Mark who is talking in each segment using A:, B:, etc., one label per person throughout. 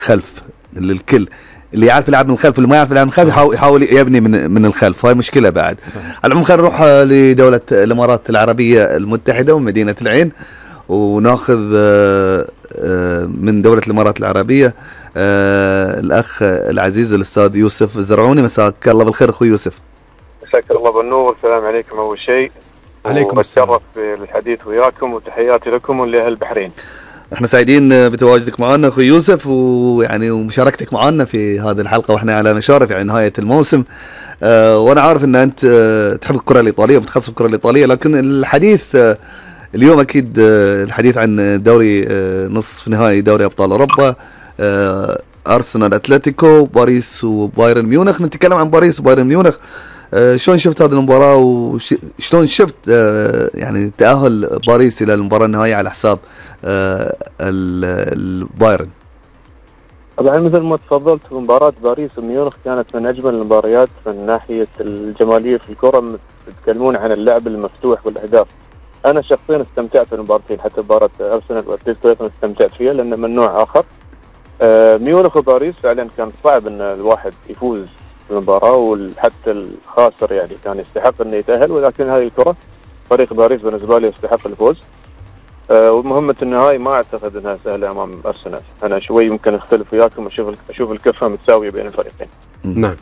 A: خلف للكل، اللي يعرف يلعب من الخلف، اللي ما يعرف يلعب من الخلف يحاول يبني من الخلف. هاي مشكله بعد. على العموم خلينا نروح لدوله الامارات العربيه المتحده ومدينه العين، وناخذ من دوله الامارات العربيه الاخ العزيز الاستاذ يوسف الزرعوني. مساك الله بالخير اخوي يوسف.
B: مساك الله بالنور. السلام عليكم. اول شيء
C: عليكم السلام.
B: اتشرف بالحديث وياكم، وتحياتي لكم ولاهل البحرين.
A: احنا سعيدين بتواجدك معنا اخوي يوسف، ويعني ومشاركتك معنا في هذه الحلقه، واحنا على مشارف يعني نهايه الموسم. وانا عارف ان انت تحب الكره الايطاليه ومتخصص في الكره الايطاليه، لكن الحديث اليوم اكيد الحديث عن دوري نصف نهائي دوري ابطال اوروبا، ارسنال اتلتيكو باريس وبايرن ميونخ. نتكلم عن باريس وبايرن ميونخ. شلون شفت هذه المباراه، وشلون شفت يعني تأهل باريس الى المباراه النهائيه على حساب البايرن؟
B: طبعا مثل ما تفضلت، مباراه باريس وميونخ كانت من اجمل المباريات من ناحيه الجماليه في الكره. تتكلمون عن اللعب المفتوح والاهداف. انا شخصيا استمتعت بالمباراتين، حتى مباراه ارسنال واتلتيكو ايضا استمتعت فيها لان من نوع اخر. ميونخ وباريس فعلا كان صعب ان الواحد يفوز المباراة، وحتى الخاسر يعني كان يستحق انه يتأهل، ولكن هذه الكرة فريق باريس بالنسبة لي يستحق الفوز. ومهمة النهائي ما اعتقد انها سهلة امام ارسنال. انا شوي يمكن اختلف وياكم، اشوف الكفة متساوية بين الفريقين.
C: نعم.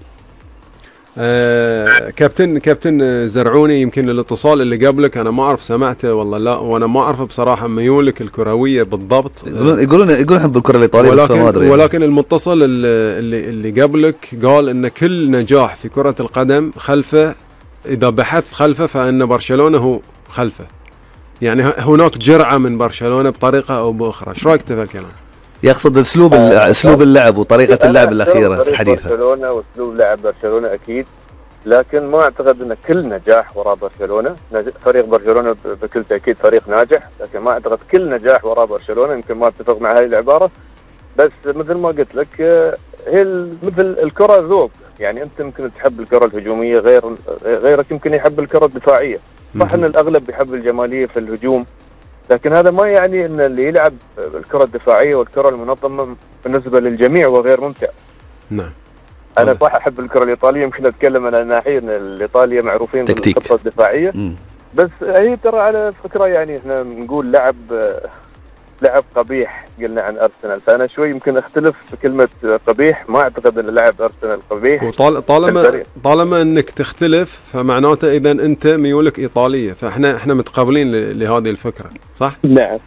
C: كابتن زرعوني، يمكن الاتصال اللي قبلك انا ما اعرف سمعته والله لا، وانا ما اعرف بصراحه ميولك الكرويه بالضبط.
A: يقولون احب الكره الايطاليه، بس ما ادري.
C: ولكن المتصل اللي قبلك قال ان كل نجاح في كره القدم خلفه، اذا بحثت خلفه فان برشلونه هو خلفه، يعني هناك جرعه من برشلونه بطريقه او باخرى. ايش رايك في الكلام؟
A: يقصد اسلوب اللعب وطريقه اللعب الاخيره الحديثه.
B: برشلونه واسلوب لعب برشلونه اكيد، لكن ما اعتقد ان كل نجاح وراء برشلونه. فريق برشلونه بكل تاكيد فريق ناجح، لكن ما اعتقد كل نجاح وراء برشلونه. يمكن ما اتفق مع هذه العباره، بس مثل ما قلت لك هي مثل الكره ذوق. يعني انت يمكن تحب الكره الهجوميه، غيرك يمكن يحب الكره الدفاعيه. صح ان الاغلب يحب الجماليه في الهجوم، لكن هذا ما يعني ان اللي يلعب الكره الدفاعيه والكره المنظمه بالنسبه للجميع وغير ممتع.
C: نعم.
B: انا صح احب الكره الايطاليه، يمكن اتكلم عن ناحيه ان الايطاليا معروفين بالخطه الدفاعيه. بس هي ترى على فكره يعني احنا نقول لعب قبيح قلنا عن ارسنال، فانا شوي يمكن اختلف في كلمه قبيح. ما اعتقد ان لعب ارسنال قبيح.
C: طالما انك تختلف فمعناته اذا انت ميولك ايطاليه، فاحنا متقابلين لهذه الفكره، صح؟
B: نعم.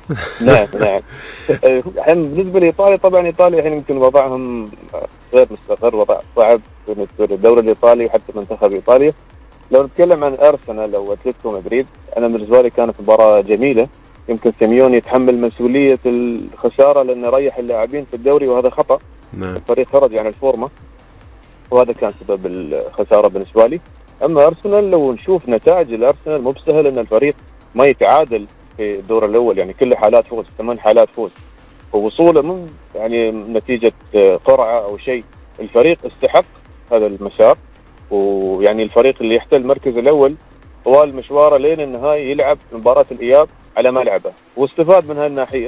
B: الحين بالنسبه لايطاليا، طبعا ايطاليا الحين يمكن وضعهم غير مستقر، وضع صعب بالنسبه للدوري الايطالي وحتى منتخب ايطاليا. لو نتكلم عن ارسنال او اتلتيكو مدريد، انا بالنسبه لي كانت مباراه جميله. يمكن سيميوني يتحمل مسؤوليه الخساره لانه ريح اللاعبين في الدوري، وهذا خطا.
C: نعم.
B: الفريق خرج عن الفورمه، وهذا كان سبب الخساره بالنسبه لي. اما ارسنال، لو نشوف نتائج الارسنال مو بسهل ان الفريق ما يتعادل في الدور الاول، يعني كل حالات فوز، 8 حالات فوز، ووصوله من يعني نتيجه قرعه او شيء. الفريق استحق هذا المسار، ويعني الفريق اللي يحتل المركز الاول طوال مشواره لين النهايه يلعب مباراه الاياب على ملعبه، واستفاد من هالناحيه.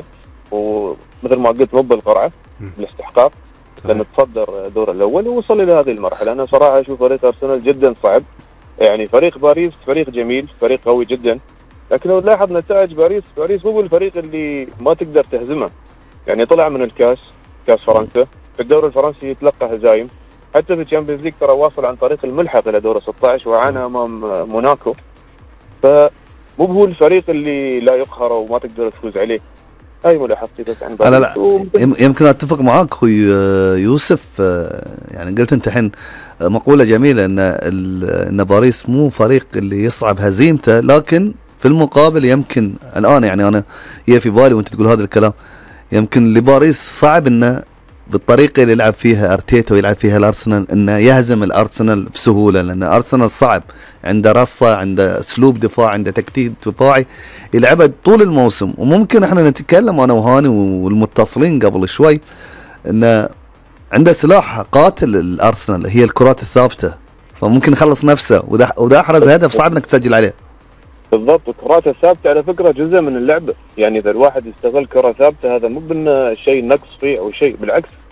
B: ومثل ما قلت مو بالقرعه، بالاستحقاق، لانه تصدر الدور الاول ووصل الى هذه المرحله. انا صراحه اشوف فريق ارسنال جدا صعب. يعني فريق باريس فريق جميل، فريق قوي جدا، لكن لو نلاحظ نتائج باريس مو بالفريق اللي ما تقدر تهزمه. يعني طلع من كاس فرنسا، في الدوري الفرنسي يتلقى هزايم، حتى في الشامبيونز ليج ترى واصل عن طريق الملحق الى دور 16 وعانى امام موناكو. فمو هو الفريق اللي لا يقهر وما تقدر تفوز عليه. هاي ملاحظتي بس عن باريس.
A: لا يمكن اتفق معاك اخوي يوسف. يعني قلت انت الحين مقوله جميله ان باريس مو فريق اللي يصعب هزيمته، لكن في المقابل يمكن الان يعني انا في بالي وانت تقول هذا الكلام، يمكن لباريس صعب انه بالطريقه اللي يلعب فيها ارتيتا ويلعب فيها الارسنال انه يهزم الارسنال بسهوله، لان ارسنال صعب، عنده رصه، عنده اسلوب دفاع، عنده تكتيك دفاعي يلعبها طول الموسم. وممكن احنا نتكلم انا وهاني والمتصلين قبل شوي انه عنده سلاح قاتل الارسنال، هي الكرات الثابته، فممكن يخلص نفسه، واذا احرز هدف صعب انك تسجل عليه.
B: بالضبط. الكرات الثابته على فكره جزء من اللعبه، يعني اذا الواحد يستغل كره ثابته هذا مو بأنه شيء نقص فيه او شيء، بالعكس